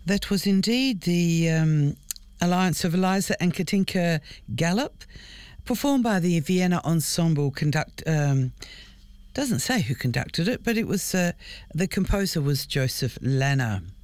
That was indeed the alliance of Eliza and Katinka Gallup, performed by the Vienna Ensemble. Doesn't say who conducted it, but it was the composer was Joseph Lanner.